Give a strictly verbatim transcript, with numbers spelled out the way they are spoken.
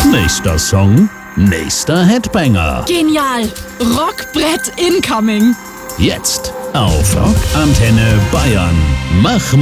Nächster Song, nächster Headbanger. Genial. Rockbrett incoming. Jetzt auf Rock Antenne Bayern. Mach